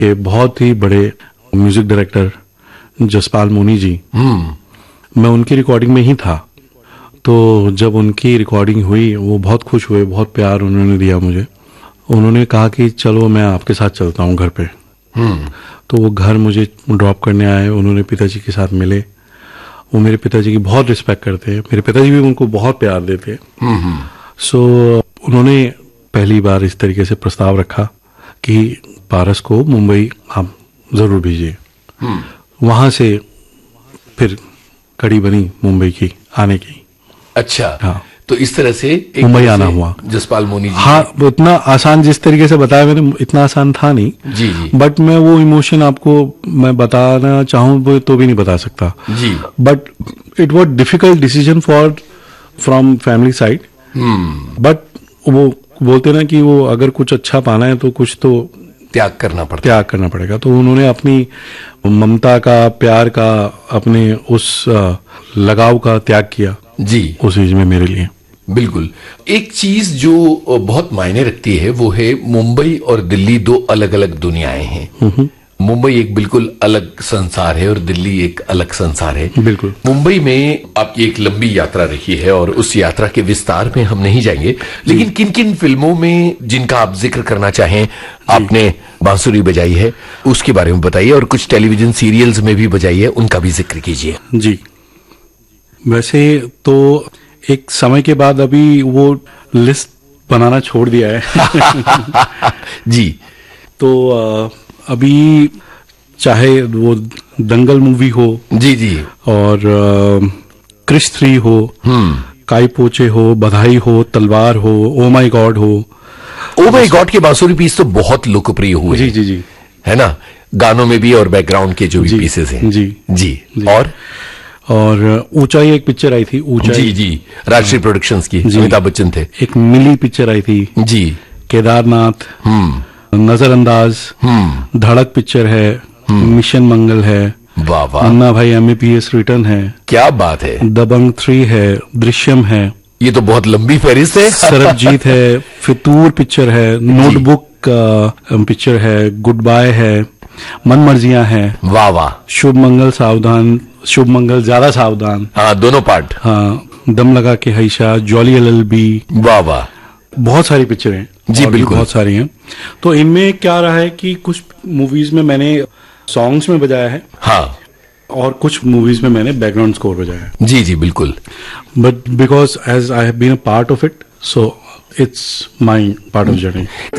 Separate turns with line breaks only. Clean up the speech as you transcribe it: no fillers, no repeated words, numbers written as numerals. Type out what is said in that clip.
ये बहुत ही बड़े म्यूजिक डायरेक्टर जसपाल मोनी जी, मैं उनकी रिकॉर्डिंग में ही था। तो जब उनकी रिकॉर्डिंग हुई वो बहुत खुश हुए, बहुत प्यार उन्होंने दिया मुझे। उन्होंने कहा कि चलो मैं आपके साथ चलता हूँ घर पे। तो वो घर मुझे ड्रॉप करने आए, उन्होंने पिताजी के साथ मिले। वो मेरे पिताजी की बहुत रिस्पेक्ट करते हैं, मेरे पिताजी भी उनको बहुत प्यार देते हैं। सो उन्होंने पहली बार इस तरीके से प्रस्ताव रखा कि पारस को मुंबई आप जरूर भेजिए। वहां से फिर कड़ी बनी मुंबई की आने की।
अच्छा,
हाँ,
तो इस तरह से
मुंबई आना हुआ
जसपाल मोनी जी।
हाँ, इतना आसान जिस तरीके से बताया मैंने, इतना आसान था नहीं।
जी जी।
बट मैं वो इमोशन आपको मैं बताना चाहूँ तो भी नहीं बता सकता
जी।
But it was difficult decision from family side. But वो बोलते ना कि वो अगर कुछ अच्छा पाना है तो कुछ तो
त्याग करना
पड़ेगा। तो उन्होंने अपनी ममता का, प्यार का, अपने उस लगाव का त्याग किया
जी
उस चीज में मेरे लिए।
बिल्कुल। एक चीज जो बहुत मायने रखती है वो है मुंबई और दिल्ली दो अलग अलग दुनियाएं हैं। मुंबई एक बिल्कुल अलग संसार है और दिल्ली एक अलग संसार है।
बिल्कुल।
मुंबई में आपकी एक लंबी यात्रा रही है और उस यात्रा के विस्तार में हम नहीं जाएंगे, लेकिन किन किन फिल्मों में जिनका आप जिक्र करना चाहें, आपने बांसुरी बजाई है, उसके बारे में बताइए। और कुछ टेलीविजन सीरियल्स में भी बजाई है, उनका भी जिक्र कीजिए।
जी, वैसे तो एक समय के बाद अभी वो लिस्ट बनाना छोड़ दिया है।
जी।
तो अभी चाहे वो दंगल मूवी हो,
जी जी,
और क्रिश 3 हो, काई पोचे हो, बधाई हो, तलवार हो, ओ माई गॉड हो।
ओ माई गॉड के बांसुरी पीस तो बहुत लोकप्रिय हुए।
जी जी जी,
है ना, गानों में भी और बैकग्राउंड के जो भी पीसेस हैं।
जी
जी।
और ऊंचाई एक पिक्चर आई थी, ऊंचाई।
जी जी, राजश्री प्रोडक्शंस की, अमिताभ बच्चन थे।
एक मिली पिक्चर आई थी।
जी।
केदारनाथ, नजरअंदाज, धड़क पिक्चर है, मिशन मंगल है,
वाह वाह,
अन्ना भाई MAPS रिटर्न है,
क्या बात है,
दबंग 3 है, दृश्यम है।
ये तो बहुत लंबी फहरिस्त है।
सरबजीत है, फितूर पिक्चर है, नोटबुक पिक्चर है, गुड बाय है, मन मर्जियां है।
वाह वाह।
शुभ मंगल सावधान, शुभ मंगल ज्यादा सावधान,
हाँ, दोनों पार्ट।
हाँ, दम लगा के हैशा, जॉली LLB।
वाह वाह,
बहुत सारी पिक्चरें हैं
जी, बिल्कुल
बहुत सारी हैं। तो इनमें क्या रहा है कि कुछ मूवीज में मैंने सॉन्ग्स में बजाया है,
हाँ,
और कुछ मूवीज में मैंने बैकग्राउंड स्कोर बजाया है।
जी जी बिल्कुल।
But because as I have been a part of it, so it's my part of journey.